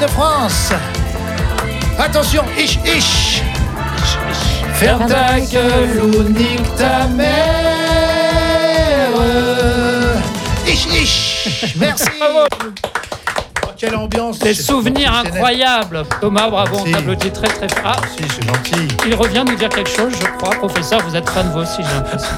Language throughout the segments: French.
de France. Attention, ish. Ferme ta gueule ou nique ta mère. Ish. Merci. Oh, quelle ambiance. Les souvenirs incroyables. Thomas, bravo, on t'applaudit très très fort. Merci, c'est gentil. Il revient nous dire quelque chose, je crois. Professeur, vous êtes fan vous aussi, j'ai l'impression.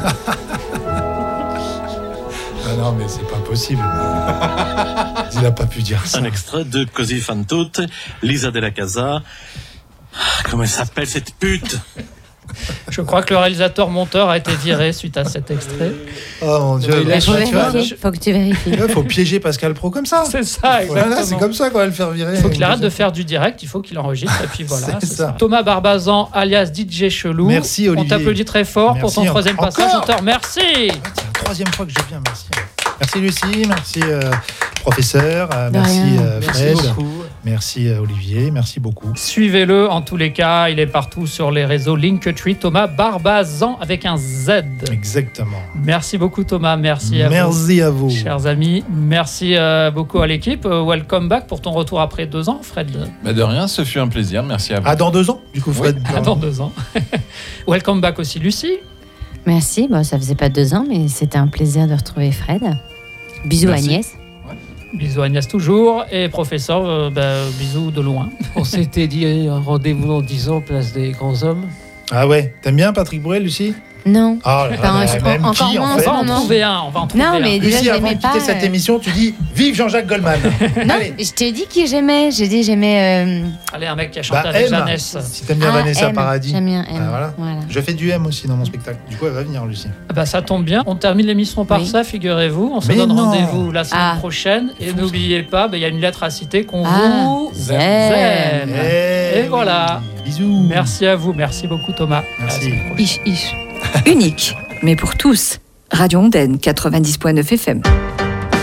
Ah non, mais c'est pas possible. Il n'a pas pu dire ça. Un extrait de Così fan tutte, Lisa Della Casa. Comment elle s'appelle cette pute? Je crois que le réalisateur monteur a été viré suite à cet extrait. Oh mon Dieu. Faut que tu vérifies. Il faut piéger Pascal Pro comme ça. C'est ça, exactement. Voilà, c'est comme ça qu'on va le faire virer. Il faut qu'il arrête de faire du direct, il faut qu'il enregistre et puis voilà. C'est ça. Thomas Barbazan, alias DJ Chelou. Merci Olivier. On t'applaudit très fort pour ton troisième passage. Merci. C'est la troisième fois que je viens, merci. Merci Lucie, merci professeur, merci Fred, merci Olivier, merci beaucoup. Suivez-le en tous les cas, il est partout sur les réseaux Linktree, Thomas Barbazan avec un Z. Exactement. Merci beaucoup Thomas, merci à vous. Chers amis, merci beaucoup à l'équipe. Welcome back pour ton retour après 2 ans, Fred. De rien, ce fut un plaisir, merci à vous. Ah, dans 2 ans, du coup, Fred. Oui. Dans 2 ans. Welcome back aussi, Lucie. Merci, ça faisait pas 2 ans, mais c'était un plaisir de retrouver Fred. Bisous Merci. Agnès. Ouais. Bisous Agnès toujours. Et professeur, bisous de loin. On s'était dit rendez-vous dans 10 ans, place des grands hommes. Ah ouais, t'aimes bien Patrick Bruel, Lucie? Non. Oh, même encore qui, moins en fait. On va en trouver un. Non, mais déjà, Lucie, avant de j'aimais pas. quitter cette émission, tu dis vive Jean-Jacques Goldman. Non, Allez. je t'ai dit qui j'aimais. J'ai dit j'aimais. Allez, un mec qui a chanté avec M. Jeannès. Si t'aimes bien Vanessa M. Paradis. J'aime bien M. Voilà. Je fais du M aussi dans mon spectacle. Du coup, elle va venir, Lucie. Ça tombe bien. On termine l'émission par ça, figurez-vous. On se Mais donne non. rendez-vous la semaine prochaine. Et n'oubliez pas, il y a une lettre à citer qu'on vous aime. Et voilà. Bisous. Merci à vous. Merci beaucoup, Thomas. Merci. Ish. Unique, mais pour tous. Radio Ondaine 90.9 FM.